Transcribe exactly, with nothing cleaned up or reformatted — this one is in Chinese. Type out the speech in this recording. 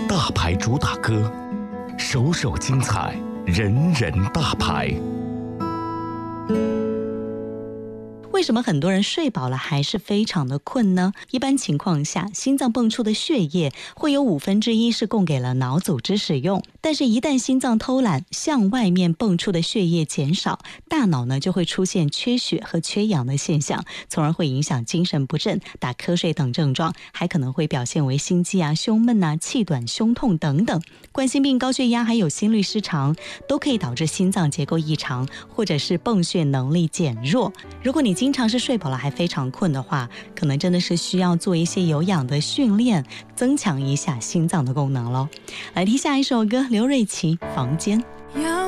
大牌主打歌，首首精彩，人人大牌。 为什么很多人睡饱了还是非常的困呢？一般情况下，心脏泵出的血液会有五分之一是供给了脑组织使用，但是一旦心脏偷懒，向外面泵出的血液减少，大脑呢就会出现缺血和缺氧的现象，从而会影响精神不振、打瞌睡等症状，还可能会表现为心悸啊、胸闷啊、气短、胸痛等等。冠心病、高血压还有心律失常都可以导致心脏结构异常，或者是泵血能力减弱。如果你经常是睡饱了还非常困的话，可能真的是需要做一些有氧的训练，增强一下心脏的功能咯。来听下一首歌，刘瑞琦《房间》。